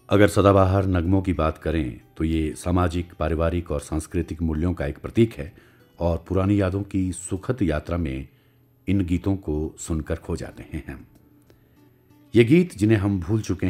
अगर सदाबहार नगमों की बात करें तो ये सामाजिक, पारिवारिक और सांस्कृतिक मूल्यों का एक प्रतीक है और पुरानी यादों की सुखद यात्रा में इन गीतों को सुनकर खो जाते हैं हम। ये गीत जिन्हें हम भूल चुके